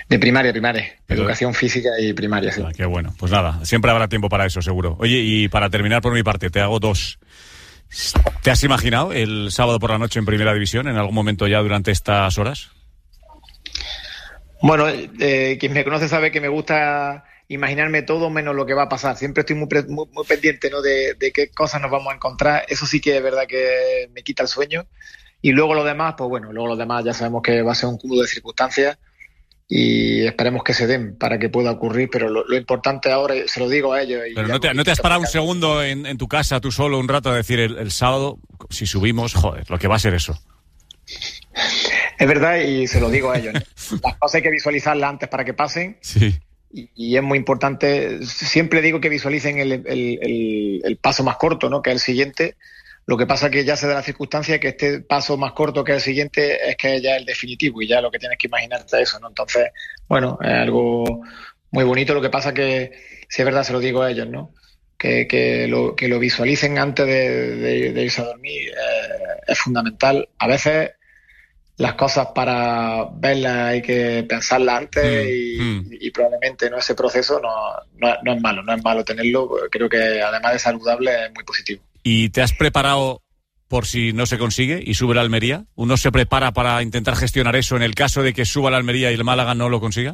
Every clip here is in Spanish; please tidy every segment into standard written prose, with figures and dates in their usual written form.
De primaria. Educación física y primaria, sí. Qué bueno. Pues nada, siempre habrá tiempo para eso, seguro. Oye, y para terminar por mi parte, te hago dos. ¿Te has imaginado el sábado por la noche en Primera División en algún momento ya durante estas horas? Bueno, quien me conoce sabe que me gusta imaginarme todo menos lo que va a pasar. Siempre estoy muy pendiente, ¿no? de qué cosas nos vamos a encontrar. Eso sí que es verdad que me quita el sueño. Y luego lo demás, pues bueno, ya sabemos que va a ser un cúmulo de circunstancias y esperemos que se den para que pueda ocurrir, pero lo importante ahora, se lo digo a ellos. Pero no te has parado un segundo en tu casa, tú solo, un rato, a decir el sábado, si subimos, joder, lo que va a ser eso. Es verdad, y se lo digo a ellos, ¿no? Las cosas hay que visualizarlas antes para que pasen. Sí. Y es muy importante, siempre digo que visualicen el paso más corto, ¿no? Que es el siguiente. Lo que pasa que ya se da la circunstancia que este paso más corto que el siguiente es que ya es el definitivo y ya lo que tienes que imaginarte es eso, ¿no? Entonces, bueno, es algo muy bonito. Lo que pasa que, si es verdad, se lo digo a ellos, ¿no? Que lo visualicen antes de irse a dormir es fundamental. A veces las cosas para verlas hay que pensarlas antes y probablemente, ¿no? Ese proceso no es malo tenerlo. Creo que además de saludable es muy positivo. ¿Y te has preparado por si no se consigue y sube la Almería? ¿Uno se prepara para intentar gestionar eso en el caso de que suba la Almería y el Málaga no lo consiga?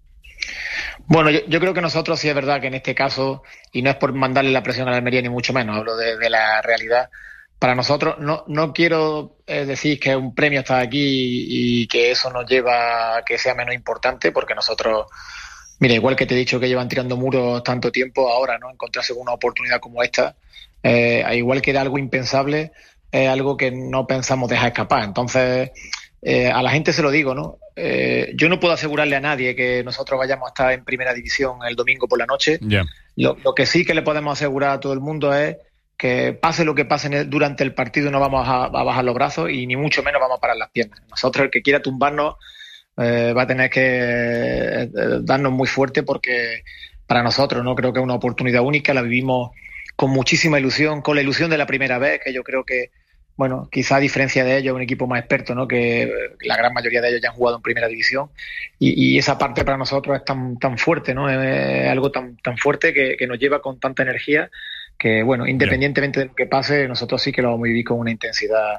Bueno, yo creo que nosotros sí es verdad que en este caso, y no es por mandarle la presión a la Almería ni mucho menos, hablo de la realidad. Para nosotros no quiero decir que un premio está aquí y que eso nos lleva a que sea menos importante, porque nosotros, mira, igual que te he dicho que llevan tirando muros tanto tiempo, ahora, ¿no? Encontrarse con una oportunidad como esta, igual que era algo impensable, es algo que no pensamos dejar escapar. Entonces, a la gente se lo digo, ¿no? Yo no puedo asegurarle a nadie que nosotros vayamos a estar en Primera División el domingo por la noche. Yeah. Lo que sí que le podemos asegurar a todo el mundo es que pase lo que pase durante el partido, no vamos a bajar los brazos y ni mucho menos vamos a parar las piernas. Nosotros, el que quiera tumbarnos, va a tener que darnos muy fuerte, porque para nosotros, ¿no? Creo que es una oportunidad única, la vivimos con muchísima ilusión, con la ilusión de la primera vez, que yo creo que, bueno, quizá a diferencia de ellos, un equipo más experto, ¿no? Que la gran mayoría de ellos ya han jugado en Primera División, y esa parte para nosotros es tan fuerte, ¿no? Es algo tan fuerte que nos lleva con tanta energía que, bueno, independientemente de lo que pase, nosotros sí que lo vamos a vivir con una intensidad,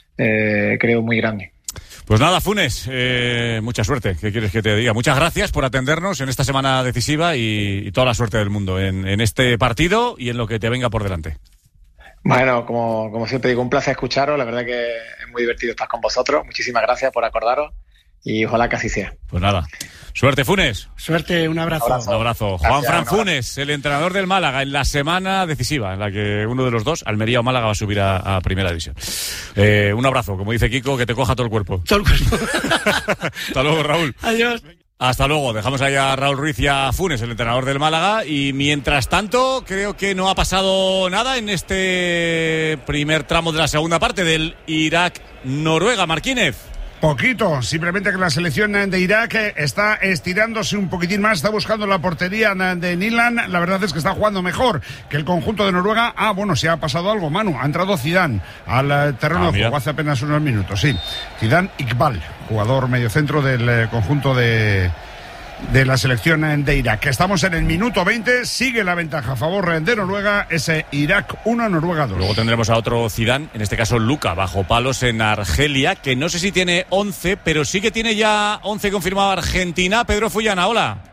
creo, muy grande. Pues nada, Funes, mucha suerte. ¿Qué quieres que te diga? Muchas gracias por atendernos en esta semana decisiva y toda la suerte del mundo en este partido y en lo que te venga por delante. Bueno, como siempre digo, un placer escucharos. La verdad que es muy divertido estar con vosotros. Muchísimas gracias por acordaros y ojalá que así sea. Pues nada, suerte, Funes. Suerte, un abrazo. Un abrazo. Juanfran Funes, el entrenador del Málaga, en la semana decisiva, en la que uno de los dos, Almería o Málaga, va a subir a Primera División. Un abrazo, como dice Kiko, que te coja todo el cuerpo. Todo el cuerpo. Hasta luego, Raúl. Adiós. Hasta luego. Dejamos ahí a Raúl Ruiz y a Funes, el entrenador del Málaga. Y mientras tanto, creo que no ha pasado nada en este primer tramo de la segunda parte del Irak-Noruega. Marquínez. Poquito, simplemente que la selección de Irak está estirándose un poquitín más, está buscando la portería de Nilan. La verdad es que está jugando mejor que el conjunto de Noruega. Bueno, se ha pasado algo, Manu. Ha entrado Zidane al terreno de juego hace apenas unos minutos. Sí, Zidane Iqbal, jugador mediocentro del conjunto de la selección de Irak. Estamos en el minuto 20, sigue la ventaja a favor de Noruega, ese Irak 1, Noruega 2. Luego tendremos a otro Zidane, en este caso Luka, bajo palos en Argelia, que no sé si tiene 11, pero sí que tiene ya 11 confirmado Argentina. Pedro Fullana, hola.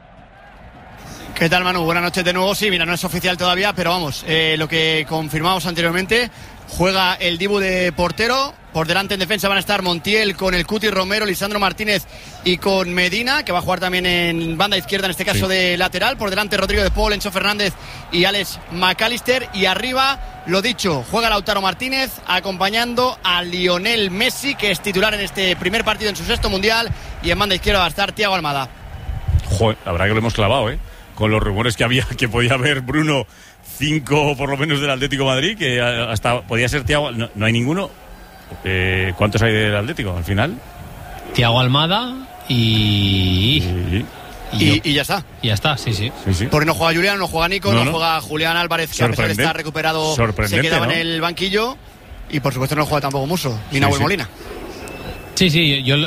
¿Qué tal, Manu? Buenas noches de nuevo. Sí, mira, no es oficial todavía, pero vamos, lo que confirmamos anteriormente, juega el Dibu de portero. Por delante en defensa van a estar Montiel con el Cuti Romero, Lisandro Martínez y con Medina, que va a jugar también en banda izquierda, en este caso de lateral. Por delante Rodrigo de Paul, Enzo Fernández y Alex McAllister. Y arriba, lo dicho, juega Lautaro Martínez acompañando a Lionel Messi, que es titular en este primer partido en su sexto mundial. Y en banda izquierda va a estar Thiago Almada. Joder, la verdad que lo hemos clavado, con los rumores que había, que podía haber Bruno 5 por lo menos del Atlético de Madrid, que hasta podía ser Thiago. No hay ninguno. ¿Cuántos hay del Atlético al final? Thiago Almada y ya está. Y ya está, sí. Porque no juega Julián, no juega Nico, no juega Julián Álvarez, que a pesar de estar recuperado se quedaba en el banquillo. Y por supuesto no juega tampoco Musso, ni Nahuel Molina. Sí, yo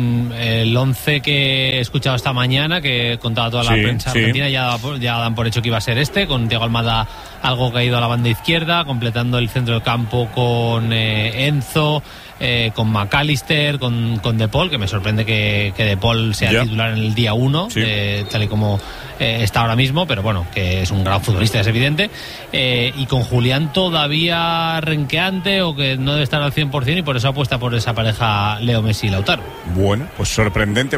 el 11 que he escuchado esta mañana, que contaba toda la prensa argentina, ya dan por hecho que iba a ser con Thiago Almada algo caído a la banda izquierda, completando el centro del campo con Enzo, con McAllister, con De Paul, que me sorprende que De Paul sea titular en el día 1, tal y como está ahora mismo, pero bueno, que es un gran futbolista, es evidente, y con Julián todavía renqueante o que no debe estar al 100%, y por eso apuesta por esa pareja Leo Messi y Lautaro. Bueno, pues sorprendente.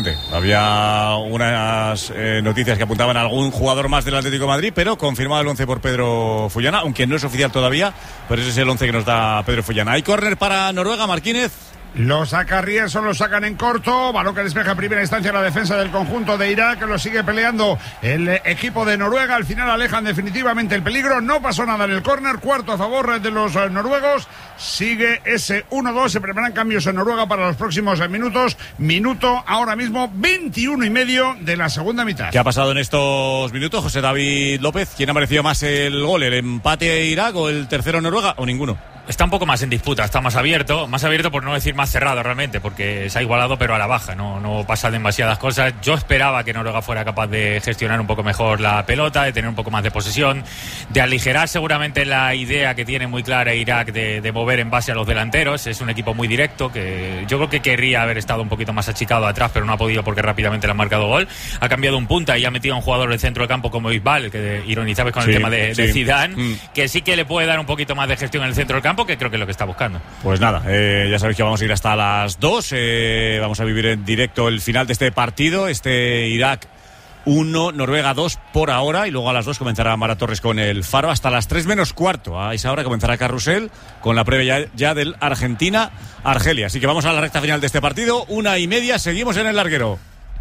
Había unas noticias que apuntaban a algún jugador más del Atlético de Madrid, pero confirmado el 11 por Pedro Fullana, aunque no es oficial todavía, pero ese es el 11 que nos da Pedro Fullana. Hay córner para Noruega, Marquínez. Lo saca Rierson, lo sacan en corto, balón que despeja en primera instancia la defensa del conjunto de Irak, lo sigue peleando el equipo de Noruega, al final alejan definitivamente el peligro, no pasó nada en el córner, cuarto a favor de los noruegos, sigue ese 1-2, se preparan cambios en Noruega para los próximos minuto ahora mismo 21:30 de la segunda mitad. ¿Qué ha pasado en estos minutos, José David López? ¿Quién ha merecido más el gol, el empate de Irak o el tercero Noruega o ninguno? Está un poco más en disputa, está más abierto por no decir más cerrado realmente, porque se ha igualado pero a la baja, no pasa demasiadas cosas. Yo esperaba que Noruega fuera capaz de gestionar un poco mejor la pelota, de tener un poco más de posesión, de aligerar seguramente la idea que tiene muy clara Irak de mover en base a los delanteros. Es un equipo muy directo, que yo creo que querría haber estado un poquito más achicado atrás, pero no ha podido porque rápidamente le han marcado gol. Ha cambiado un punta y ha metido a un jugador del centro del campo como Isbal, que ironizabas con el tema de Zidane, que sí que le puede dar un poquito más de gestión en el centro del campo, que creo que es lo que está buscando. Pues nada, ya sabéis que vamos a ir hasta las 2, vamos a vivir en directo el final de este partido, Irak 1, Noruega 2 por ahora, y luego a las 2 comenzará Mara Torres con el Faro, hasta las 3 menos cuarto, a esa hora comenzará Carrusel con la previa ya del Argentina-Argelia, así que vamos a la recta final de este partido, 1:30, seguimos en el larguero.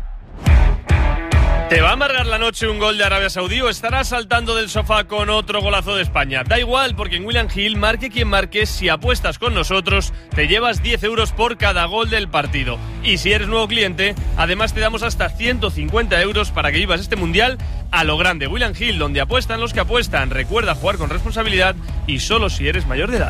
¿Te va a amargar la noche un gol de Arabia Saudí o estarás saltando del sofá con otro golazo de España? Da igual, porque en William Hill, marque quien marque, si apuestas con nosotros, te llevas 10 euros por cada gol del partido. Y si eres nuevo cliente, además te damos hasta 150 euros para que vivas este mundial a lo grande. William Hill, donde apuestan los que apuestan. Recuerda jugar con responsabilidad y solo si eres mayor de edad.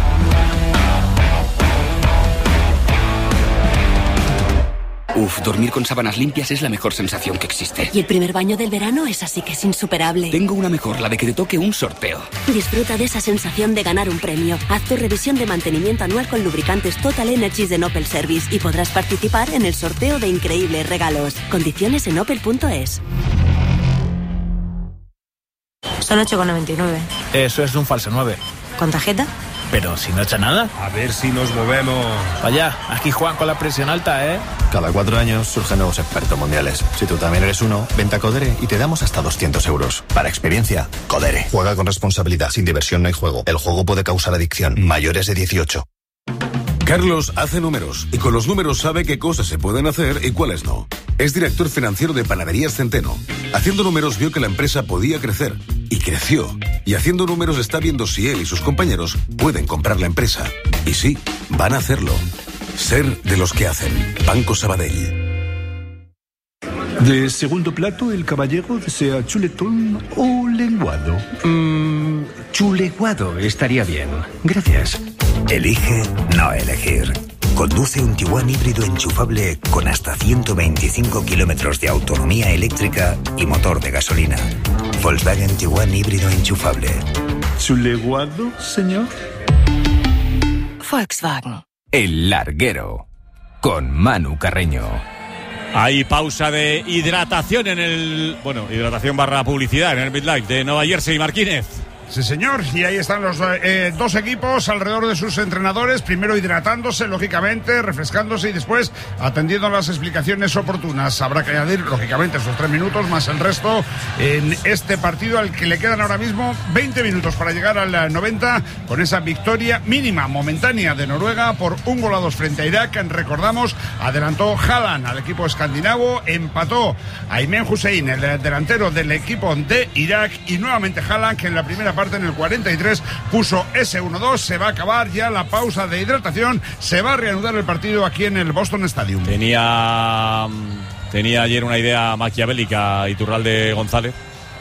Dormir con sábanas limpias es la mejor sensación que existe. Y el primer baño del verano es así que es insuperable. Tengo una mejor, la de que te toque un sorteo. Disfruta de esa sensación de ganar un premio. Haz tu revisión de mantenimiento anual con lubricantes Total Energies de Opel Service y podrás participar en el sorteo de increíbles regalos. Condiciones en opel.es. Son 8,99. Eso es un falso 9. ¿Con tarjeta? Pero si no echa nada. A ver si nos movemos. Vaya, aquí juegan con la presión alta, ¿eh? Cada 4 años surgen nuevos expertos mundiales. Si tú también eres uno, vente a Codere y te damos hasta 200 euros. Para experiencia, Codere. Juega con responsabilidad. Sin diversión no hay juego. El juego puede causar adicción. Mayores de 18. Carlos hace números y con los números sabe qué cosas se pueden hacer y cuáles no. Es director financiero de Panaderías Centeno. Haciendo números vio que la empresa podía crecer y creció. Y haciendo números está viendo si él y sus compañeros pueden comprar la empresa. Y sí, van a hacerlo. Ser de los que hacen. Banco Sabadell. De segundo plato, el caballero desea chuletón o lenguado. Chuleguado estaría bien. Gracias. Elige no elegir. Conduce un Tiguan híbrido enchufable con hasta 125 kilómetros de autonomía eléctrica y motor de gasolina. Volkswagen Tiguan híbrido enchufable. ¿Chuleguado, señor? Volkswagen. El larguero. Con Manu Carreño. Hay pausa de hidratación en el... Bueno, hidratación / publicidad en el Midlife de Nueva Jersey, Marquínez. Sí, señor, y ahí están los dos equipos alrededor de sus entrenadores, primero hidratándose, lógicamente, refrescándose y después atendiendo las explicaciones oportunas. Habrá que añadir, lógicamente, esos 3 minutos más el resto en este partido al que le quedan ahora mismo 20 minutos para llegar al 90 con esa victoria mínima, momentánea de Noruega por 1-2 frente a Irak. Recordamos, adelantó Haaland al equipo escandinavo, empató Aymen Hussein, el delantero del equipo de Irak, y nuevamente Haaland, que en la primera parte en el 43 puso ese 1-2. Se va a acabar ya la pausa de hidratación, se va a reanudar el partido aquí en el Boston Stadium. Tenía ayer una idea maquiavélica Iturralde González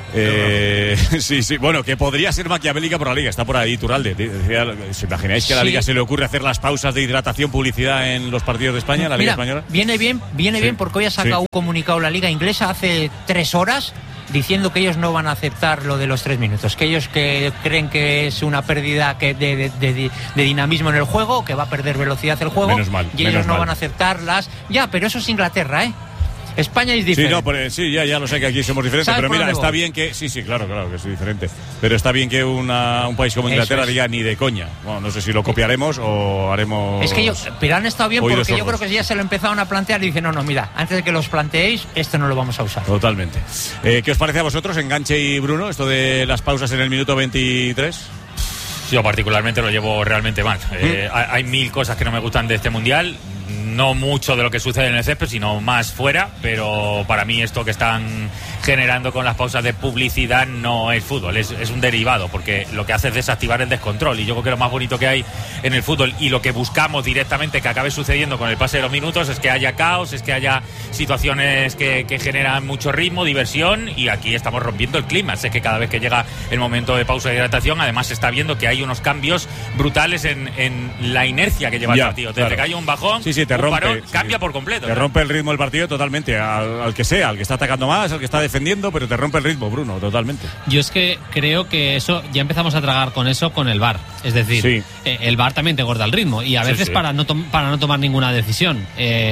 Sí, bueno, que podría ser maquiavélica por la Liga, está por ahí Iturralde. ¿Se imagináis que a la Liga se le ocurre hacer las pausas de hidratación, publicidad en los partidos de España, la Liga Española? Viene bien porque hoy ha sacado un comunicado la Liga Inglesa hace 3 horas diciendo que ellos no van a aceptar lo de los 3 minutos, que ellos que creen que es una pérdida de dinamismo en el juego, que va a perder velocidad el juego, y ellos no van a aceptarlas. Ya, pero eso es Inglaterra, ¿eh? España es diferente. Ya lo sé que aquí somos diferentes, pero mira, está bien que... Sí, claro que es diferente. Pero está bien que un país como Inglaterra diga ni de coña. Bueno, no sé si lo copiaremos o haremos... Es que pero han estado bien porque yo creo que ya se lo empezaron a plantear y dicen, no, mira, antes de que los planteéis, esto no lo vamos a usar. Totalmente. ¿Qué os parece a vosotros, Enganche y Bruno, esto de las pausas en el minuto 23? Yo particularmente lo llevo realmente mal. Hay 1000 cosas que no me gustan de este Mundial. No mucho de lo que sucede en el césped, sino más fuera, pero para mí esto que están generando con las pausas de publicidad no es fútbol, es un derivado, porque lo que hace es desactivar el descontrol, y yo creo que lo más bonito que hay en el fútbol y lo que buscamos directamente que acabe sucediendo con el pase de los minutos es que haya caos, es que haya situaciones que generan mucho ritmo, diversión, y aquí estamos rompiendo el clima. Es que cada vez que llega el momento de pausa de hidratación, además se está viendo que hay unos cambios brutales en la inercia que lleva el partido. Desde que hay un bajón, te rompe, parón, cambia por completo. Te rompe el ritmo del partido totalmente, al que sea, al que está atacando más, al que está defendiendo, pero te rompe el ritmo, Bruno, totalmente. Yo es que creo que eso, ya empezamos a tragar con eso con el VAR. Es decir, el VAR también te gorda el ritmo, y a veces para no tomar ninguna decisión.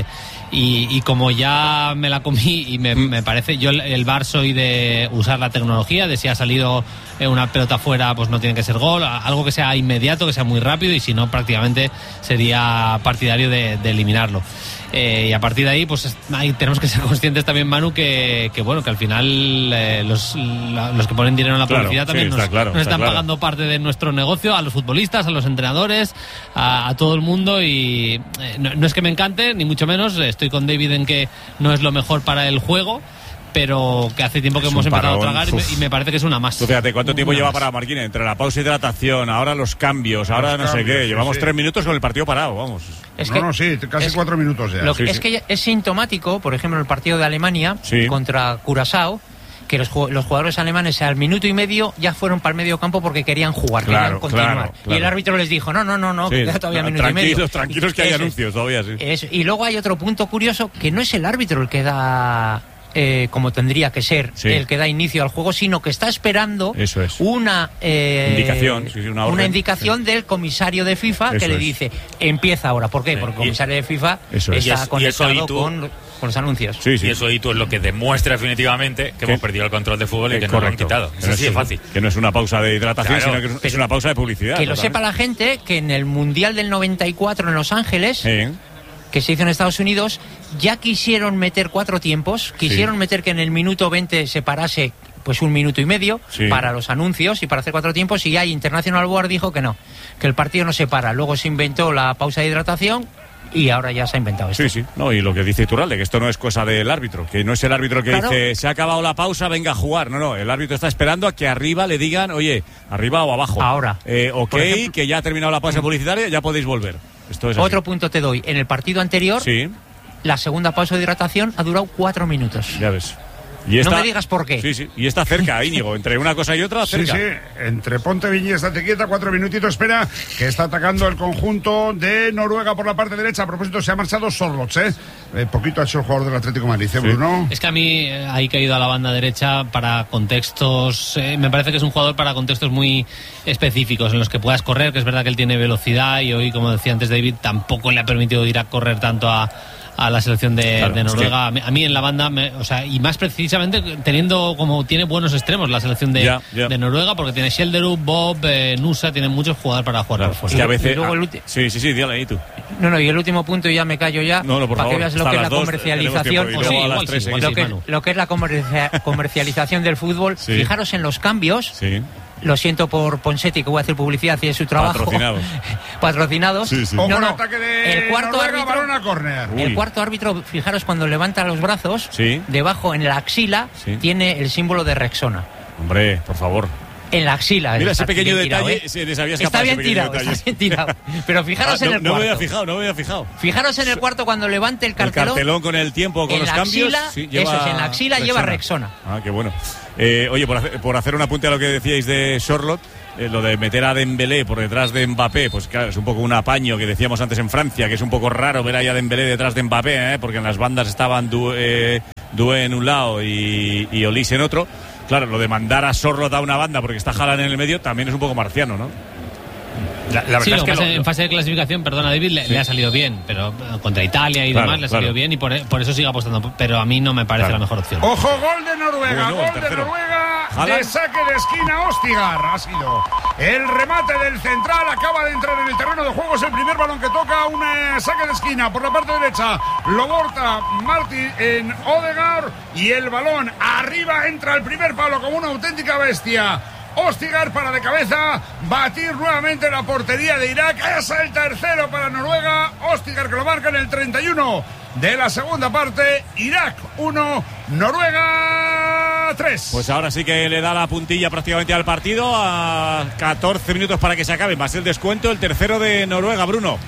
Y como ya me la comí y me parece, yo el VAR soy de usar la tecnología, de si ha salido una pelota fuera, pues no tiene que ser gol, algo que sea inmediato, que sea muy rápido, y si no, prácticamente sería partidario de eliminarlo. Y a partir de ahí, pues ahí tenemos que ser conscientes también, Manu, que bueno, que al final los que ponen dinero en la publicidad también nos están pagando parte de nuestro negocio, a los futbolistas, a los entrenadores, a todo el mundo, y no es que me encante, ni mucho menos, estoy con David en que no es lo mejor para el juego, pero que hace tiempo que hemos empezado a tragar y me parece que es una más. Tú fíjate, ¿cuánto tiempo lleva para Marquina? Entre la pausa y hidratación, ahora los cambios, ahora no sé qué. Llevamos 3 minutos con el partido parado, vamos. Casi 4 minutos ya. Es que es sintomático, por ejemplo, el partido de Alemania contra Curazao, que los jugadores alemanes al minuto y medio ya fueron para el medio campo porque querían jugar, querían continuar. Y el árbitro les dijo, no, queda todavía minuto y medio. Tranquilos que hay anuncios todavía, Y luego hay otro punto curioso, que no es el árbitro el que da... como tendría que ser el que da inicio al juego, sino que está esperando una indicación del comisario de FIFA que le dice, empieza ahora. ¿Por qué? Porque el comisario de FIFA está conectado con los anuncios. Y eso es lo que demuestra definitivamente que hemos perdido el control de fútbol y que nos lo han quitado. Eso sí es fácil. Que no es una pausa de hidratación, sino que es una pausa de publicidad. Que lo sepa la gente, que en el Mundial del 94 en Los Ángeles... que se hizo en Estados Unidos, ya quisieron meter 4 tiempos, quisieron meter que en el minuto 20 se parase pues 1 minuto y medio para los anuncios y para hacer 4 tiempos, y ya International Board dijo que no, que el partido no se para. Luego se inventó la pausa de hidratación y ahora ya se ha inventado esto. No, y lo que dice Iturralde, que esto no es cosa del árbitro, que no es el árbitro que dice, se ha acabado la pausa, venga a jugar. No, el árbitro está esperando a que arriba le digan, oye, arriba o abajo. Ahora. Ejemplo, que ya ha terminado la pausa publicitaria, ya podéis volver. Esto es otro punto te doy. En el partido anterior, la segunda pausa de hidratación ha durado 4 minutos. Ya ves. No me digas por qué. Y está cerca, Íñigo, entre una cosa y otra, cerca. Entre Ponteviña y estate quieta, 4 minutitos, espera, que está atacando el conjunto de Noruega por la parte derecha. A propósito, se ha marchado Sorloth, poquito ha hecho el jugador del Atlético de Madrid, Bruno. Es que a mí ahí caído a la banda derecha para contextos, me parece que es un jugador para contextos muy específicos en los que puedas correr, que es verdad que él tiene velocidad y hoy, como decía antes David, tampoco le ha permitido ir a correr tanto a la selección de Noruega. A mí en la banda, y más precisamente teniendo como tiene buenos extremos la selección de Noruega, porque tiene Schelderup, Bob, Nusa, tiene muchos jugadores para jugar por fuera. Y a veces, dile ahí tú. Y el último punto, y ya me callo ya, para que veas lo que es la comercialización, lo que es la comercialización del fútbol. Fijaros en los cambios. Lo siento por Ponsetti, que voy a hacer publicidad y es su trabajo. Patrocinados. Ataque de el cuarto Noruega, árbitro, balón a córner. El cuarto árbitro, fijaros, cuando levanta los brazos, debajo en la axila tiene el símbolo de Rexona. Hombre, por favor. En la axila. Mira ese pequeño detalle, tirado, se les había está escapado. Bien tirado. Pero fijaros en el cuarto. No me había fijado. Fijaros en el cuarto cuando levante el cartelón. El cartelón con el tiempo, con los cambios. Sí, eso es, en la axila lleva Rexona. Ah, qué bueno. Oye, por hacer un apunte a lo que decíais de Sorloth, lo de meter a Dembélé por detrás de Mbappé, pues claro, es un poco un apaño que decíamos antes en Francia, que es un poco raro ver ahí a Dembélé detrás de Mbappé, porque en las bandas estaban Doué en un lado y Olise en otro. Claro, lo de mandar a Sorloth a una banda porque está Haaland en el medio también es un poco marciano, ¿no? La verdad es que en fase de clasificación, perdona David, le ha salido bien, pero contra Italia y demás le ha salido bien y por eso sigue apostando, pero a mí no me parece la mejor opción. ¡Ojo, gol de Noruega! Gol de Noruega de saque de esquina. Ostigar ha sido el remate del central, acaba de entrar en el terreno de juego, es el primer balón que toca, un saque de esquina por la parte derecha, lo borta Martin en Odegaard y el balón arriba, entra el primer palo como una auténtica bestia. Ostigar para de cabeza batir nuevamente la portería de Irak. Es el tercero para Noruega. Ostigar que lo marca en el 31 de la segunda parte. Irak 1, Noruega 3. Pues ahora sí que le da la puntilla prácticamente al partido. A 14 minutos para que se acabe, más el descuento, el tercero de Noruega, Bruno.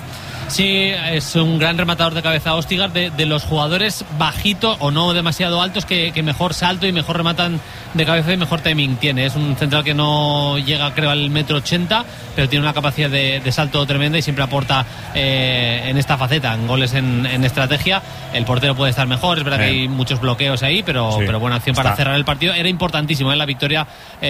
Sí, es un gran rematador de cabeza Ostigar, de los jugadores bajitos o no demasiado altos que mejor salto y mejor rematan de cabeza y mejor timing tiene. Es un central que no llega, creo, al 1,80 m, pero tiene una capacidad de salto tremenda y siempre aporta en esta faceta, en goles en estrategia. El portero puede estar mejor, es verdad que hay muchos bloqueos ahí, pero buena acción para cerrar el partido. Era importantísimo la victoria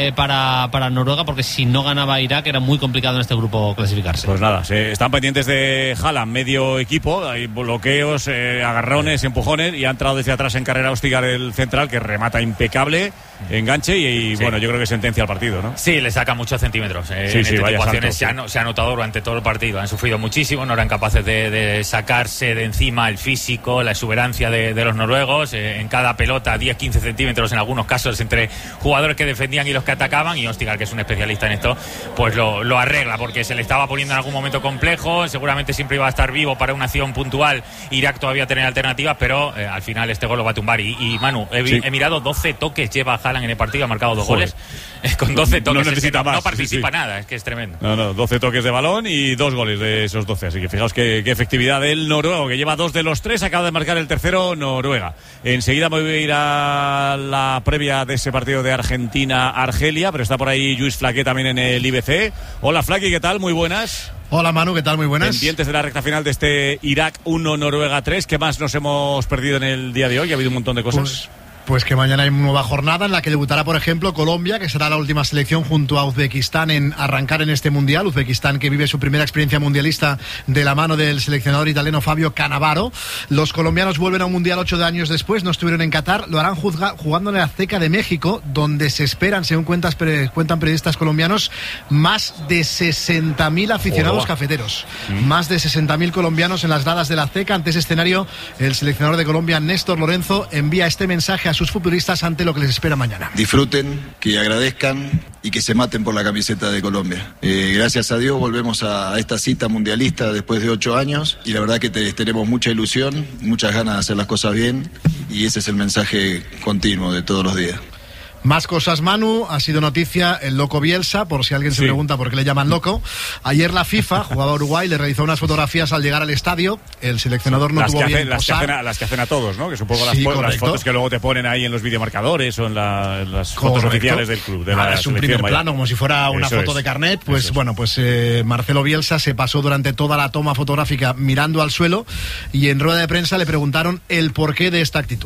para Noruega, porque si no ganaba Irak era muy complicado en este grupo clasificarse. Pues nada, están pendientes de Haaland, medio equipo, hay bloqueos, agarrones, empujones, y ha entrado desde atrás en carrera Ostigar, el central, que remata impecable, enganche y bueno, yo creo que sentencia el partido, ¿no? Sí, le saca muchos centímetros. En este tipo de acciones se ha notado durante todo el partido. Han sufrido muchísimo, no eran capaces de sacarse de encima el físico, la exuberancia de los noruegos. En cada pelota 10-15 centímetros en algunos casos entre jugadores que defendían y los que atacaban, y Ostigar, que es un especialista en esto, pues lo arregla, porque se le estaba poniendo en algún momento complejo. Seguramente siempre iba a estar vivo para una acción puntual. Irak todavía tiene alternativas, pero al final este gol lo va a tumbar. Y Manu, he mirado 12 toques lleva Haaland en el partido, ha marcado 2 goles. Con 12 toques no necesita más, no participa nada, es que es tremendo. No, 12 toques de balón y 2 goles de esos 12, así que fijaos qué efectividad del noruego, que lleva 2 de los 3, acaba de marcar el tercero Noruega. Enseguida me voy a ir a la previa de ese partido de Argentina-Argelia, pero está por ahí Lluís Flaqué también en el IBC. Hola Flaqué, ¿qué tal? Muy buenas. Hola Manu, ¿qué tal? Muy buenas. Pendientes de la recta final de este Irak 1, Noruega 3. ¿Qué más nos hemos perdido en el día de hoy? Ha habido un montón de cosas. Pues que mañana hay nueva jornada en la que debutará, por ejemplo, Colombia, que será la última selección junto a Uzbekistán en arrancar en este Mundial. Uzbekistán, que vive su primera experiencia mundialista de la mano del seleccionador italiano Fabio Cannavaro. Los colombianos vuelven a un Mundial 8 años después, no estuvieron en Qatar, lo harán jugando en la Azteca de México, donde se esperan, según cuentan periodistas colombianos, más de 60.000 aficionados cafeteros. Más de 60.000 colombianos en las gradas de la Azteca. Ante ese escenario, el seleccionador de Colombia, Néstor Lorenzo, envía este mensaje a sus futbolistas ante lo que les espera mañana. Disfruten, que agradezcan y que se maten por la camiseta de Colombia. Gracias a Dios volvemos a esta cita mundialista después de 8 años y la verdad que tenemos mucha ilusión, muchas ganas de hacer las cosas bien y ese es el mensaje continuo de todos los días. Más cosas, Manu. Ha sido noticia el loco Bielsa, por si alguien se pregunta por qué le llaman loco. Ayer la FIFA, jugaba Uruguay, le realizó unas fotografías al llegar al estadio. El seleccionador no tuvo bien posar. Las que hacen a todos, ¿no? Que es un poco las fotos que luego te ponen ahí en los videomarcadores o en las fotos oficiales del club. Es un primer plano, como si fuera una foto de carnet. Pues bueno, Marcelo Bielsa se pasó durante toda la toma fotográfica mirando al suelo y en rueda de prensa le preguntaron el porqué de esta actitud.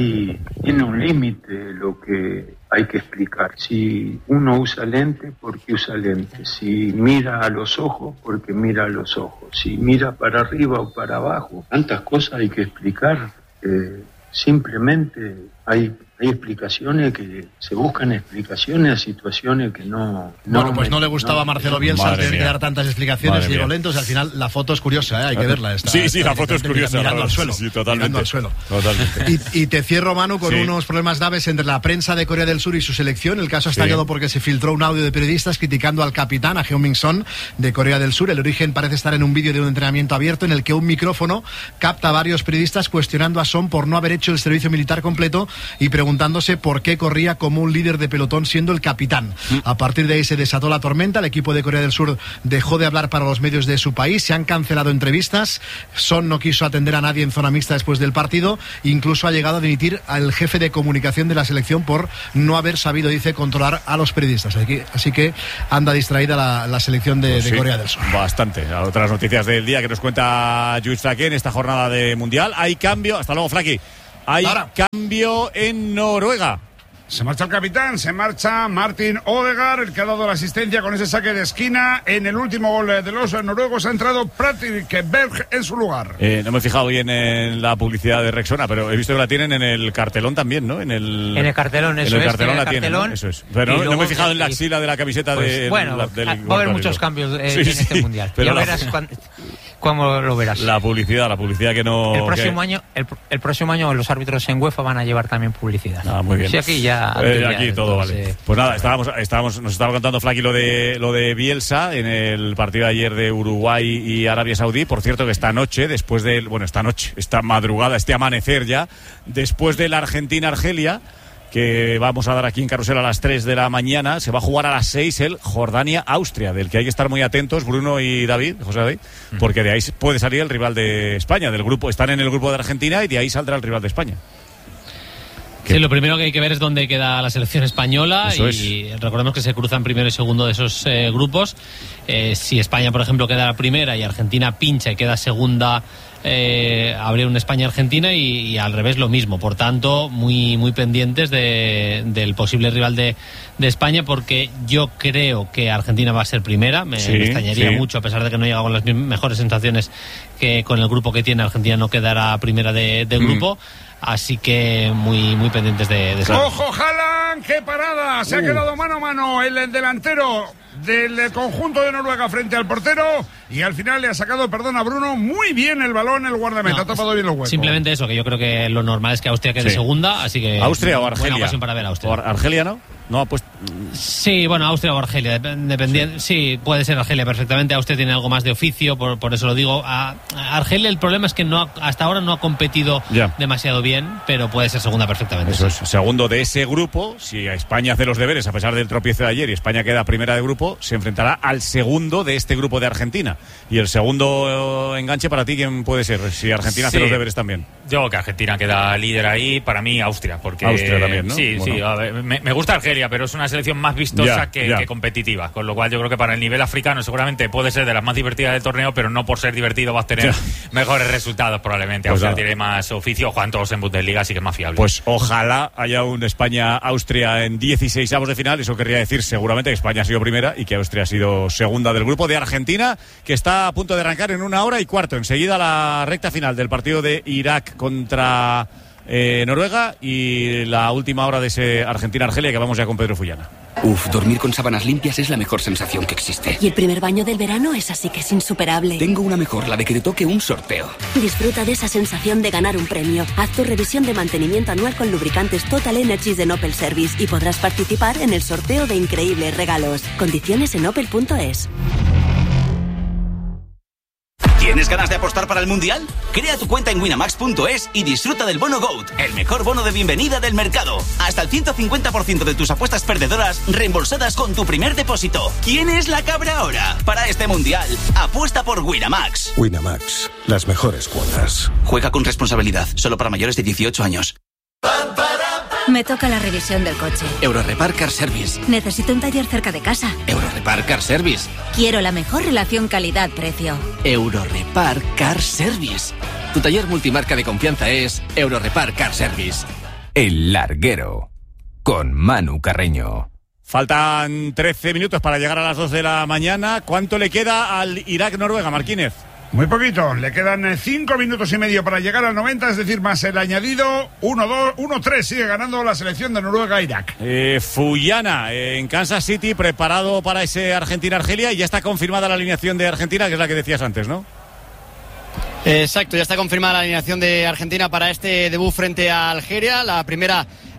Tiene un límite lo que hay que explicar. Si uno usa lente, ¿por qué usa lente? Si mira a los ojos, ¿por qué mira a los ojos? Si mira para arriba o para abajo, tantas cosas hay que explicar. Simplemente hay explicaciones que se buscan explicaciones a situaciones que no le gustaba a Marcelo Bielsa tener que dar tantas explicaciones y llegó lentos. Al final la foto es curiosa, hay que verla. La foto es curiosa. Mirando al suelo. Sí, totalmente. Mirando al suelo. Y te cierro, Manu, con unos problemas graves entre la prensa de Corea del Sur y su selección. El caso ha estallado porque se filtró un audio de periodistas criticando al capitán, a Heung-min Son, de Corea del Sur. El origen parece estar en un vídeo de un entrenamiento abierto en el que un micrófono capta a varios periodistas cuestionando a Son por no haber hecho el servicio militar completo y preguntando preguntándose por qué corría como un líder de pelotón siendo el capitán. A partir de ahí se desató la tormenta, el equipo de Corea del Sur dejó de hablar para los medios de su país, se han cancelado entrevistas, Son no quiso atender a nadie en zona mixta después del partido, incluso ha llegado a dimitir al jefe de comunicación de la selección por no haber sabido, dice, controlar a los periodistas. Así que anda distraída la selección de Corea del Sur. Bastante. Otras noticias del día que nos cuenta Lluís Flaqué en esta jornada de Mundial. Hay cambio, hasta luego Flaquí, hay cambio en Noruega. Se marcha el capitán, se marcha Martin Odegaard, el que ha dado la asistencia con ese saque de esquina. En el último gol de los noruegos ha entrado Patrick Berg en su lugar. No me he fijado bien en la publicidad de Rexona, pero he visto que la tienen en el cartelón también, ¿no? En el cartelón, eso es. En el cartelón la tienen, ¿no? Eso es. Pero no me he fijado en la axila de la camiseta de... Bueno, va a haber muchos cambios en este Mundial. Ya verás cómo lo verás. La publicidad que no... El próximo año los árbitros en UEFA van a llevar también publicidad. Muy bien. Sí, aquí ya... aquí todo vale. Pues nada, nos estaba contando Flaky lo de Bielsa en el partido de ayer de Uruguay y Arabia Saudí. Por cierto que esta madrugada, este amanecer ya, después de la Argentina-Argelia, que vamos a dar aquí en Carrusel a las 3 de la mañana, se va a jugar a las 6 el Jordania-Austria, del que hay que estar muy atentos, Bruno y José David, porque de ahí puede salir el rival de España, del grupo. Están en el grupo de Argentina y de ahí saldrá el rival de España. Sí, lo primero que hay que ver es dónde queda la selección española. Eso y recordemos que se cruzan primero y segundo de esos grupos. Si España, por ejemplo, queda la primera y Argentina pincha y queda segunda, habría una España-Argentina y al revés lo mismo. Por tanto, muy pendientes del posible rival de España, porque yo creo que Argentina va a ser primera. Me extrañaría mucho, a pesar de que no llega con las mejores sensaciones, que con el grupo que tiene Argentina no quedará primera del grupo. Así que muy pendientes de eso. ¡Ojo, Haaland! ¡Qué parada! Se ha quedado mano a mano el delantero del conjunto de Noruega frente al portero y al final le ha sacado, perdona Bruno, muy bien el balón el guardameta, ha tapado bien los huecos. Simplemente eso, que yo creo que lo normal es que Austria quede segunda, así que... ¿Austria o Argelia? Buena ocasión para ver a Austria. ¿O Argelia no? No, pues... Sí, bueno, Austria o Argelia, dependiendo. Sí, puede ser Argelia perfectamente. Austria tiene algo más de oficio, por eso lo digo. A Argelia el problema es que hasta ahora no ha competido demasiado bien, pero puede ser segunda perfectamente. Eso es, segundo de ese grupo. Si España hace los deberes a pesar del tropiezo de ayer y España queda primera de grupo, se enfrentará al segundo de este grupo de Argentina. Y el segundo enganche para ti, ¿quién puede ser? Si Argentina hace los deberes también. Yo creo que Argentina queda líder ahí, para mí Austria, porque Austria también, ¿no? Sí, bueno. Sí, a ver, me gusta Argelia, pero es una selección más vistosa que competitiva, con lo cual yo creo que para el nivel africano seguramente puede ser de las más divertidas del torneo, pero no por ser divertido vas a tener mejores resultados probablemente. Pues Austria tiene más oficio, juegan todos en Bundesliga, así que es más fiable. Pues ojalá haya un España-Austria en 16avos de final. Eso querría decir seguramente que España ha sido primera y que Austria ha sido segunda del grupo de Argentina, que está a punto de arrancar en 1 hora y cuarto. Enseguida la recta final del partido de Irak contra Noruega y la última hora de ese Argentina-Argelia, que vamos ya con Pedro Fullana. Dormir con sábanas limpias es la mejor sensación que existe. Y el primer baño del verano es así que es insuperable. Tengo una mejor, la de que te toque un sorteo. Disfruta de esa sensación de ganar un premio. Haz tu revisión de mantenimiento anual con lubricantes Total Energies de Opel Service y podrás participar en el sorteo de increíbles regalos. Condiciones en opel.es. ¿Tienes ganas de apostar para el Mundial? Crea tu cuenta en winamax.es y disfruta del bono GOAT, el mejor bono de bienvenida del mercado. Hasta el 150% de tus apuestas perdedoras reembolsadas con tu primer depósito. ¿Quién es la cabra ahora? Para este Mundial, apuesta por Winamax. Winamax, las mejores cuotas. Juega con responsabilidad, solo para mayores de 18 años. Me toca la revisión del coche. Eurorepar Car Service. Necesito un taller cerca de casa. Eurorepar Car Service. Quiero la mejor relación calidad-precio. Eurorepar Car Service. Tu taller multimarca de confianza es Eurorepar Car Service. El Larguero, con Manu Carreño. Faltan 13 minutos para llegar a las 2 de la mañana. ¿Cuánto le queda al Irak-Noruega, Marquínez? Muy poquito, le quedan 5 minutos y medio para llegar al 90, es decir, más el añadido. 1-3, sigue ganando la selección de Noruega-Irak. Fullana, en Kansas City, preparado para ese Argentina-Argelia, y ya está confirmada la alineación de Argentina, que es la que decías antes, ¿no? Exacto, ya está confirmada la alineación de Argentina para este debut frente a Algeria. La primera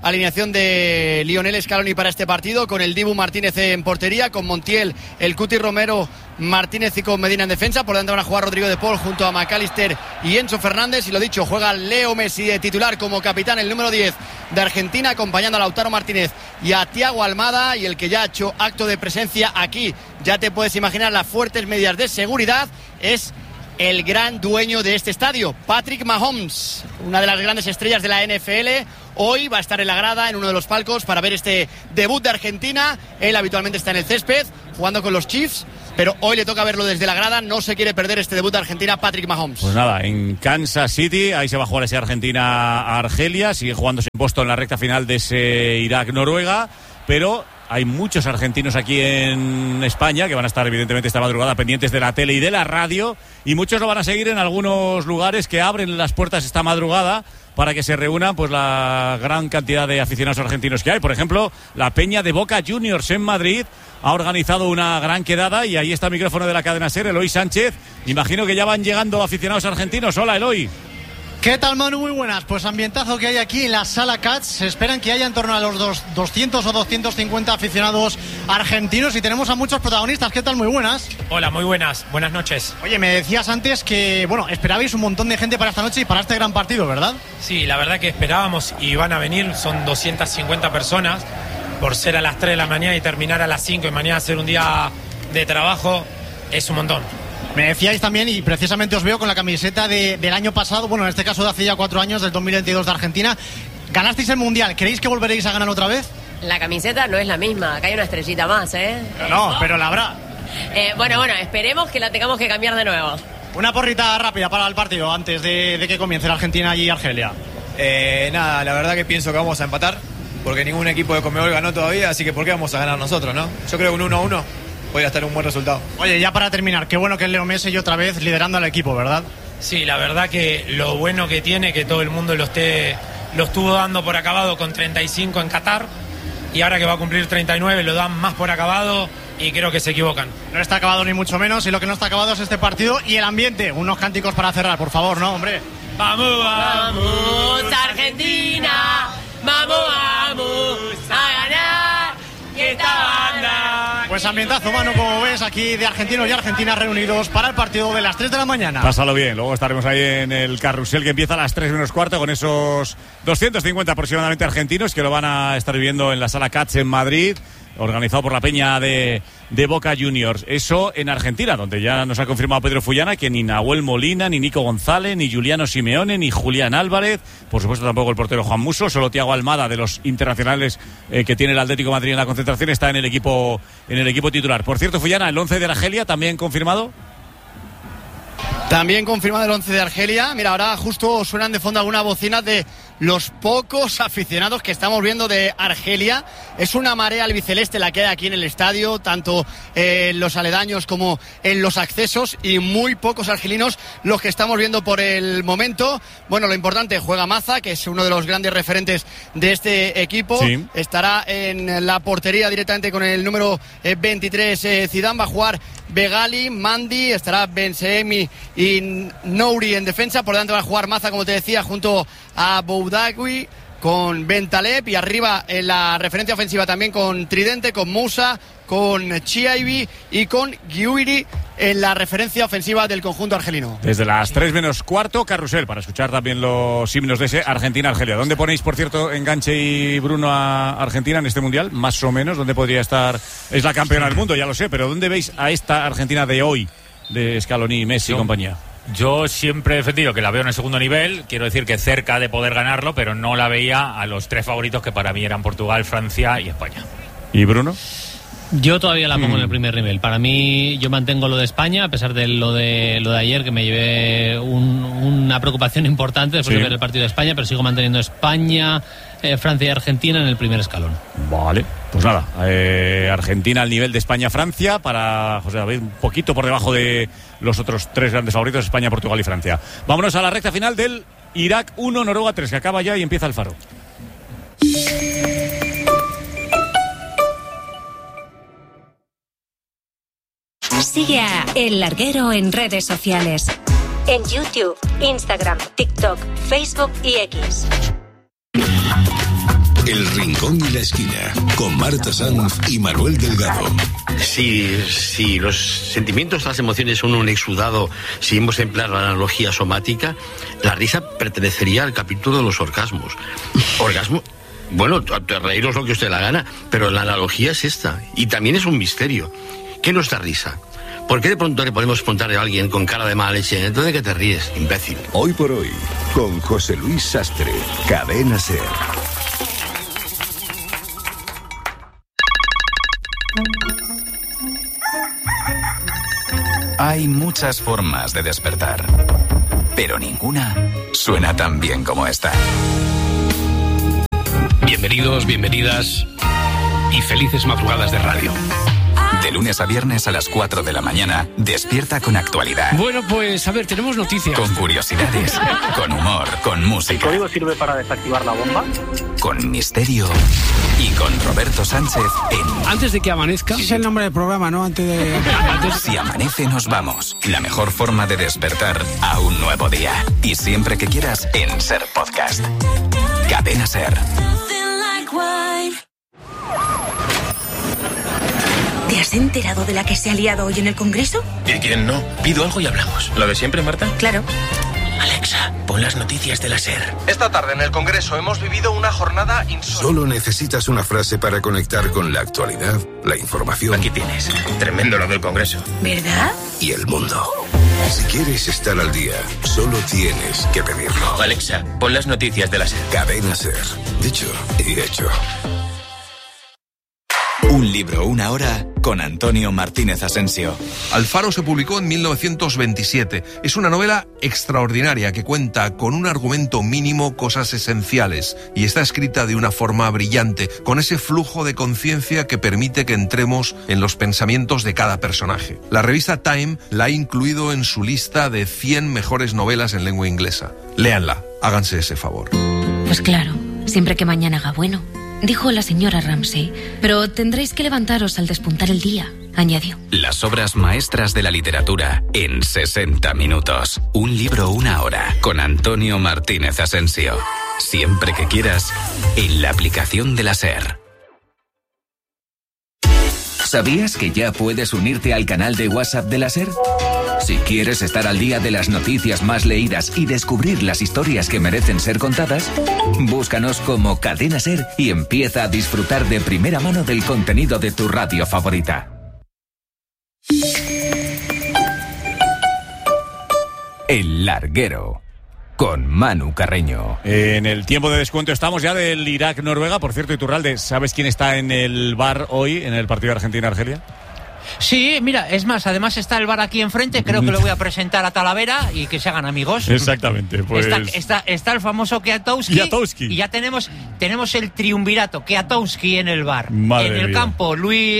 alineación de Lionel Scaloni para este partido, con el Dibu Martínez en portería, con Montiel, el Cuti Romero, Martínez y con Medina en defensa. Por delante van a jugar Rodrigo de Paul junto a McAllister y Enzo Fernández. Y lo dicho, juega Leo Messi de titular como capitán, el número 10 de Argentina, acompañando a Lautaro Martínez y a Thiago Almada. Y el que ya ha hecho acto de presencia aquí, ya te puedes imaginar las fuertes medidas de seguridad, es el gran dueño de este estadio, Patrick Mahomes, una de las grandes estrellas de la NFL. Hoy va a estar en la grada, en uno de los palcos, para ver este debut de Argentina. Él habitualmente está en el césped, jugando con los Chiefs, pero hoy le toca verlo desde la grada. No se quiere perder este debut de Argentina, Patrick Mahomes. Pues nada, en Kansas City, ahí se va a jugar ese Argentina-Argelia. Sigue jugándose en Boston en la recta final de ese Irak-Noruega, pero hay muchos argentinos aquí en España que van a estar evidentemente esta madrugada pendientes de la tele y de la radio, y muchos lo van a seguir en algunos lugares que abren las puertas esta madrugada para que se reúnan pues la gran cantidad de aficionados argentinos que hay. Por ejemplo, la Peña de Boca Juniors en Madrid ha organizado una gran quedada y ahí está el micrófono de la cadena SER, Eloy Sánchez. Imagino que ya van llegando aficionados argentinos. Hola, Eloy. ¿Qué tal, Manu? Muy buenas. Pues ambientazo que hay aquí en la Sala Cats. Se esperan que haya en torno a los 200 o 250 aficionados argentinos y tenemos a muchos protagonistas. ¿Qué tal? Muy buenas. Hola, muy buenas. Buenas noches. Oye, me decías antes que, bueno, esperabais un montón de gente para esta noche y para este gran partido, ¿verdad? Sí, la verdad que esperábamos y van a venir. Son 250 personas. Por ser a las 3 de la mañana y terminar a las 5 y mañana hacer un día de trabajo, es un montón. Me decíais también, y precisamente os veo con la camiseta del año pasado, bueno, en este caso de hace ya 4 años, del 2022 de Argentina. Ganasteis el Mundial, ¿creéis que volveréis a ganar otra vez? La camiseta no es la misma, acá hay una estrellita más, ¿eh? No, pero la habrá. Bueno, esperemos que la tengamos que cambiar de nuevo. Una porrita rápida para el partido antes de que comience la Argentina y Argelia. Nada, la verdad que pienso que vamos a empatar, porque ningún equipo de Conmebol ganó todavía, así que ¿por qué vamos a ganar nosotros, no? Yo creo que un 1-1 podría estar un buen resultado. Oye, ya para terminar, qué bueno que es Leo Messi otra vez liderando al equipo, ¿verdad? Sí, la verdad que lo bueno que tiene, que todo el mundo lo estuvo dando por acabado con 35 en Qatar, y ahora que va a cumplir 39 lo dan más por acabado y creo que se equivocan. No está acabado ni mucho menos, y lo que no está acabado es este partido y el ambiente. Unos cánticos para cerrar, por favor, ¿no, hombre? ¡Vamos, vamos, Argentina! ¡Vamos, vamos a ganar! ¡Que esta banda! Pues ambientazo, Manu, como ves, aquí de argentinos y argentinas reunidos para el partido de las 3 de la mañana. Pásalo bien, luego estaremos ahí en el carrusel que empieza a las 3 menos cuarto con esos 250 aproximadamente argentinos que lo van a estar viviendo en la Sala Cats en Madrid, organizado por la Peña de Boca Juniors. Eso en Argentina, donde ya nos ha confirmado Pedro Fullana que ni Nahuel Molina, ni Nico González, ni Juliano Simeone, ni Julián Álvarez, por supuesto tampoco el portero Juan Musso, solo Thiago Almada, de los internacionales que tiene el Atlético de Madrid en la concentración, está en el equipo titular. Por cierto, Fullana, el 11 de Argelia también confirmado. También confirmado el 11 de Argelia. Mira, ahora justo suenan de fondo algunas bocinas de los pocos aficionados que estamos viendo de Argelia. Es una marea albiceleste la que hay aquí en el estadio, tanto en los aledaños como en los accesos, y muy pocos argelinos los que estamos viendo por el momento. Bueno, lo importante, juega Maza, que es uno de los grandes referentes de este equipo. Sí. Estará en la portería directamente con el número 23 Zidane. Va a jugar Begali, Mandi, estará Bensemi y Nouri en defensa. Por delante va a jugar Maza, como te decía, junto a Boudagui, con Bentaleb, y arriba en la referencia ofensiva también con Tridente, con Moussa, con Chiaibi y con Guiuiri en la referencia ofensiva del conjunto argelino. Desde las 3 menos cuarto, carrusel, para escuchar también los himnos de ese Argentina-Argelia. ¿Dónde ponéis, por cierto, Enganche y Bruno, a Argentina en este Mundial? Más o menos, ¿dónde podría estar? Es la campeona del mundo, ya lo sé, pero ¿dónde veis a esta Argentina de hoy, de Scaloni, Messi y compañía? Yo siempre he defendido que la veo en el segundo nivel, quiero decir que cerca de poder ganarlo, pero no la veía a los 3 favoritos que para mí eran Portugal, Francia y España. ¿Y Bruno? Yo todavía la pongo en el primer nivel. Para mí, yo mantengo lo de España, a pesar de lo de ayer, que me llevé una preocupación importante después de ver el partido de España, pero sigo manteniendo España, Francia y Argentina en el primer escalón. Vale, pues nada, Argentina al nivel de España-Francia, para José David un poquito por debajo de los otros 3 grandes favoritos, España, Portugal y Francia. Vámonos a la recta final del Irak 1, Noruega 3, que acaba ya y empieza el faro. Sigue a El Larguero en redes sociales. En YouTube, Instagram, TikTok, Facebook y X. El Rincón y la Esquina, con Marta Sanz y Manuel Delgado. Si los sentimientos, las emociones son un exudado, si hemos de emplear la analogía somática, la risa pertenecería al capítulo de los orgasmos. ¿Orgasmo? Bueno, reíros lo que usted la gana, pero la analogía es esta, y también es un misterio. ¿Qué no es la risa? ¿Por qué de pronto le podemos preguntarle a alguien con cara de mala leche, entonces de qué te ríes, imbécil? Hoy por hoy, con José Luis Sastre, Cadena SER. Hay muchas formas de despertar, pero ninguna suena tan bien como esta. Bienvenidos, bienvenidas y felices madrugadas de radio. De lunes a viernes a las 4 de la mañana, despierta con actualidad. Bueno, pues a ver, tenemos noticias. Con curiosidades, con humor, con música. ¿El código sirve para desactivar la bomba? Con misterio y con Roberto Sánchez en... Antes de que amanezca... Ese es el nombre del programa, ¿no? Antes de... Si amanece nos vamos. La mejor forma de despertar a un nuevo día. Y siempre que quieras en SER Podcast. Cadena SER. ¿Te has enterado de la que se ha liado hoy en el Congreso? ¿Y quién no? Pido algo y hablamos. ¿Lo de siempre, Marta? Claro. Alexa, pon las noticias de la SER. Esta tarde en el Congreso hemos vivido una jornada insólita. Solo necesitas una frase para conectar con la actualidad, la información. Aquí tienes. Tremendo lo del Congreso. ¿Verdad? Y el mundo. Si quieres estar al día, solo tienes que pedirlo. Alexa, pon las noticias de la SER. Cadena SER. Dicho y hecho. Un libro, una hora, con Antonio Martínez Asensio. Alfaro se publicó en 1927. Es una novela extraordinaria que cuenta con un argumento mínimo, cosas esenciales, y está escrita de una forma brillante, con ese flujo de conciencia que permite que entremos en los pensamientos de cada personaje. La revista Time la ha incluido en su lista de 100 mejores novelas en lengua inglesa. Léanla, háganse ese favor. Pues claro, siempre que mañana haga bueno, dijo la señora Ramsay, pero tendréis que levantaros al despuntar el día, añadió. Las obras maestras de la literatura en 60 minutos. Un libro, una hora, con Antonio Martínez Asensio. Siempre que quieras, en la aplicación de la SER. ¿Sabías que ya puedes unirte al canal de WhatsApp de la SER? Si quieres estar al día de las noticias más leídas y descubrir las historias que merecen ser contadas, búscanos como Cadena SER y empieza a disfrutar de primera mano del contenido de tu radio favorita. El Larguero, con Manu Carreño. En el tiempo de descuento estamos ya del Irak-Noruega. Por cierto, Iturralde, ¿sabes quién está en el bar hoy en el partido de Argentina-Argelia? Sí, mira, es más, además está el bar aquí enfrente, creo que lo voy a presentar a Talavera y que se hagan amigos. Exactamente, pues... Está el famoso Kwiatkowski y ya tenemos el triunvirato, Kwiatkowski en el bar. Madre en el mía. campo, Luis,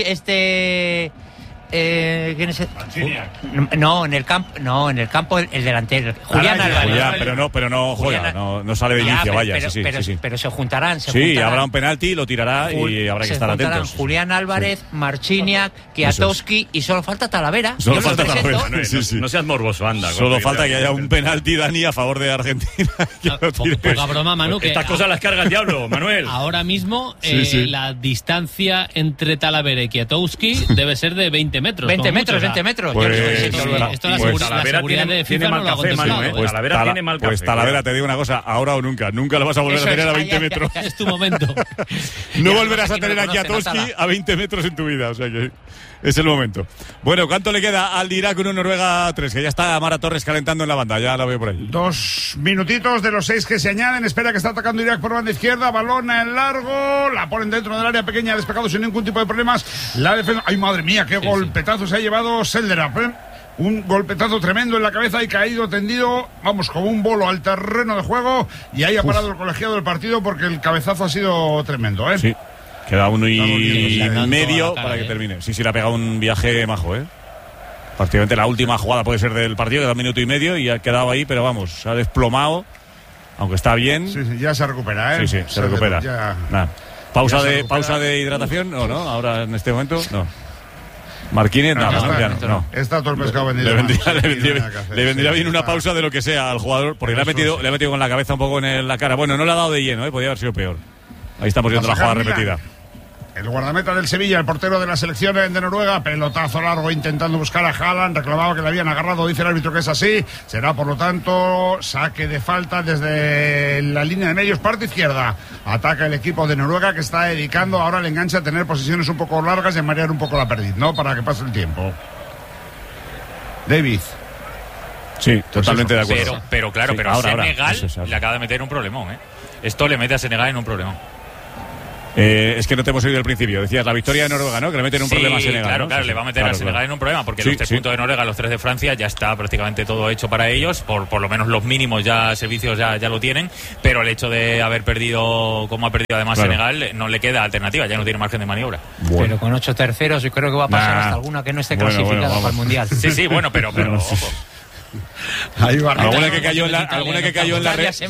¿quién es? No, en el campo el delantero, Julián Álvarez. Pero no juega, no sale de inicio, vaya. Pero se juntarán. Habrá un penalti, lo tirará y habrá que estar atentos. Julián Álvarez, Marchiniak, Kwiatkowski y solo falta Talavera. Solo falta Talavera. No seas morboso, anda. Solo falta que haya un penalti, Dani, a favor de Argentina. Poca broma, Manu. Estas cosas las carga el diablo, Manuel. Ahora mismo la distancia entre Talavera y Kwiatkowski debe ser de 20 metros. 20 metros. Esto la seguridad de FIFA no lo ha contestado. Talavera tiene mal café. Pues Talavera, te digo una cosa, ahora o nunca. Nunca lo vas a volver a tener a 20 metros. Es tu momento. No volverás a tener a Kwiatkowski a 20 metros en tu vida. O sea que es el momento. Bueno, ¿cuánto le queda al Irak 1 Noruega 3? Que ya está Mara Torres calentando en la banda. Ya la veo por ahí. 2 minutitos de los 6 que se añaden. Espera que está atacando Irak por banda izquierda. Balón en largo. La ponen dentro del área pequeña. Despejado sin ningún tipo de problemas. La defensa. ¡Ay, madre mía! ¡Qué golpetazo se ha llevado Selderap! Un golpetazo tremendo en la cabeza y caído tendido, vamos, como un bolo al terreno de juego. Y ahí ha parado el colegiado del partido porque el cabezazo ha sido tremendo, ¿eh? Sí. Queda 1 y medio para que termine. Sí, le ha pegado un viaje majo, ¿eh? Prácticamente la última jugada puede ser del partido, queda 1 minuto y medio y ha quedado ahí, pero vamos, se ha desplomado, aunque está bien. Sí, ya se recupera, ¿eh? Sí, se recupera. Nada. Pausa de hidratación, ¿no? Ahora en este momento, no. Marquínez, no. Está todo el pescado vendido. Le vendría bien una pausa de lo que sea al jugador, porque le ha metido con la cabeza un poco en la cara. Bueno, no le ha dado de lleno, podría haber sido peor. Ahí estamos viendo la jugada repetida. El guardameta del Sevilla, el portero de la selección de Noruega, pelotazo largo intentando buscar a Haaland, reclamaba que le habían agarrado, dice el árbitro que es así, será por lo tanto saque de falta desde la línea de medios, parte izquierda, ataca el equipo de Noruega que está dedicando ahora el enganche a tener posiciones un poco largas y a marear un poco la perdiz, ¿no? Para que pase el tiempo. David. Sí, totalmente de acuerdo. Pero claro, sí, pero ahora, Senegal eso. le acaba de meter un problemón, ¿eh? Esto le mete a Senegal en un problemón. Es que no te hemos oído al principio. Decías la victoria de Noruega, ¿no? Que le meten un problema a Senegal. Claro, ¿no? claro, le va a meter a Senegal en un problema porque los 3 puntos de Noruega, los 3 de Francia, ya está prácticamente todo hecho para ellos. Por lo menos los mínimos servicios ya lo tienen. Pero el hecho de haber perdido, como ha perdido además Senegal, no le queda alternativa, ya no tiene margen de maniobra. Bueno. Pero con 8 terceros, yo creo que va a pasar hasta alguna que no esté clasificada para el Mundial. Sí, bueno, pero ojo. Alguna que cayó en la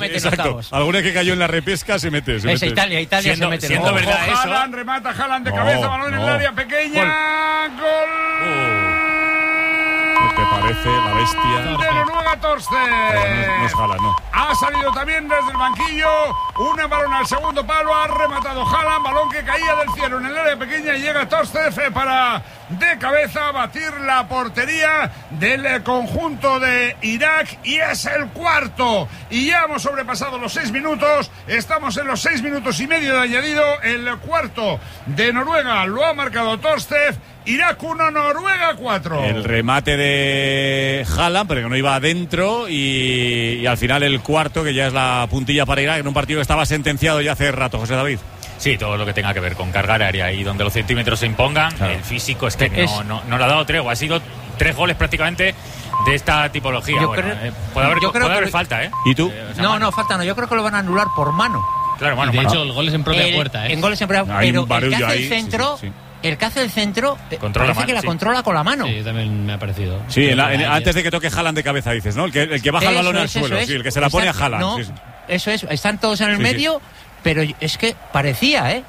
repesca se mete. Italia se mete. Siendo verdad eso. Haaland, remata Haaland de cabeza, balón en el área pequeña. Gol. ¿Qué te parece la bestia? De Noruega, Torsten. No es Haaland, no. Ha salido también desde el banquillo. Un balón al segundo palo. Ha rematado Haaland. Balón que caía del cielo en el área pequeña. Y llega Torsten para de cabeza batir la portería del conjunto de Irak. Y es el cuarto. Y ya hemos sobrepasado los 6 minutos. Estamos en los 6 minutos y medio de añadido. El cuarto de Noruega lo ha marcado Torsten. Irak 1, Noruega 4. El remate de Haaland, pero que no iba adentro. Y al final el cuarto, que ya es la puntilla para Irak, en un partido que estaba sentenciado ya hace rato, José David. Sí, todo lo que tenga que ver con cargar área y donde los centímetros se impongan, claro. El físico es que no le ha dado tregua. Ha sido 3 goles prácticamente de esta tipología. Puede haber falta, ¿eh? ¿Y tú? No, falta no. Yo creo que lo van a anular por mano. Claro, mano. De hecho, el gol es en propia puerta, ¿eh? En goles en propia puerta. Pero el que hace el centro... Sí. El que hace el centro controla parece que la controla con la mano. Sí, también me ha parecido. Sí, antes de que toque Haaland de cabeza, dices, ¿no? El que baja el balón al suelo, sí, el que se la pone a Haaland. No, eso es, están todos en el medio, pero es que parecía, ¿eh?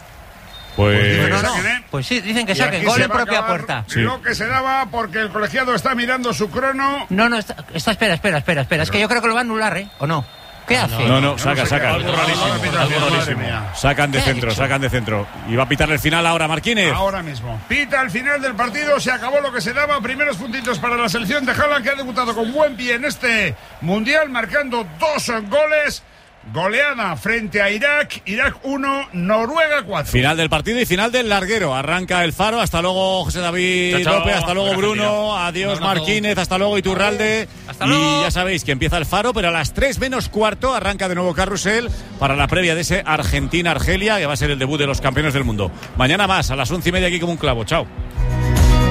Pues sí, dicen que saquen gol en propia puerta. Lo que se daba porque el colegiado está mirando su crono. No, espera. Es que yo creo que lo va a anular, ¿eh? ¿O no? ¿Qué hace? No, sacan. Algo rarísimo. Sacan de centro. Y va a pitar el final ahora, Marquínez. Ahora mismo. Pita el final del partido, se acabó lo que se daba. Primeros puntitos para la selección de Haaland, que ha debutado con buen pie en este Mundial, marcando 2 goles. Goleada frente a Irak 1, Noruega 4. Final del partido y final del larguero. Arranca el Faro. Hasta luego, José David López. Hasta luego, Bruno. Adiós, Marquínez. Hasta luego, Iturralde. Y ya sabéis que empieza el Faro, pero a las 3 menos cuarto arranca de nuevo Carrusel para la previa de ese Argentina-Argelia, que va a ser el debut de los campeones del mundo. Mañana más, a las 11:30 aquí como un clavo. Chao.